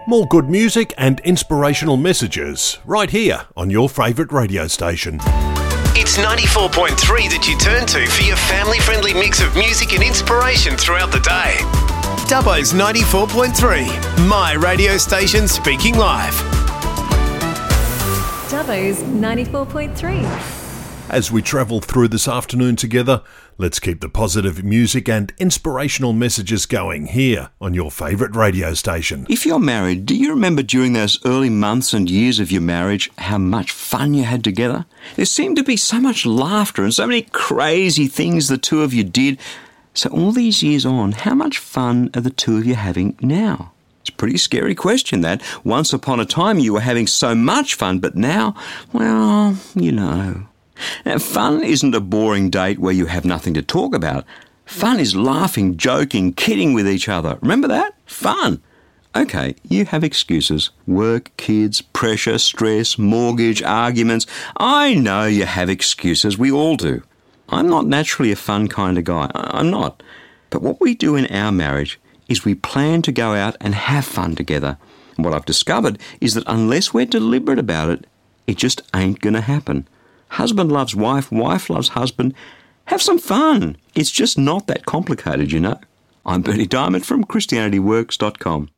More good music and inspirational messages right here on your favourite radio station. It's 94.3 that you turn to for your family-friendly mix of music and inspiration throughout the day. Dubbo's 94.3, my radio station speaking live. Dubbo's 94.3. As we travel through this afternoon together, let's keep the positive music and inspirational messages going here on your favourite radio station. If you're married, do you remember during those early months and years of your marriage how much fun you had together? There seemed to be so much laughter and so many crazy things the two of you did. So all these years on, how much fun are the two of you having now? It's a pretty scary question, that. Once upon a time you were having so much fun, but now, well, you know. Now, fun isn't a boring date where you have nothing to talk about. Fun is laughing, joking, kidding with each other. Remember that? Fun. Okay, you have excuses. Work, kids, pressure, stress, mortgage, arguments. I know you have excuses. We all do. I'm not naturally a fun kind of guy. I'm not. But what we do in our marriage is we plan to go out and have fun together. And what I've discovered is that unless we're deliberate about it, it just ain't going to happen. Husband loves wife, wife loves husband. Have some fun. It's just not that complicated, you know. I'm Bernie Diamond from ChristianityWorks.com.